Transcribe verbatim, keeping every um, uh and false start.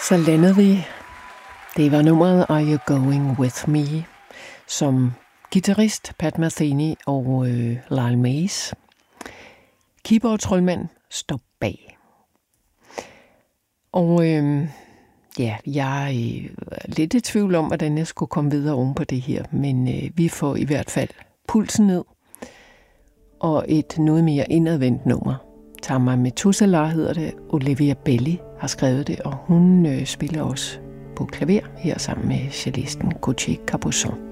Så landede vi. Det var nummeret Are You Going With Me, som guitarist Pat Metheny og øh, Lyle Mays. Keyboard-troldmand står bag. Og øh, ja, jeg er lidt i tvivl om, hvordan jeg skulle komme videre oven på det her, men øh, vi får i hvert fald pulsen ned, og et noget mere indadvendt nummer. Tama Methuselah hedder det. Olivia Belli har skrevet det, og hun øh, spiller også på klaver her sammen med cellisten Coché Capuçon.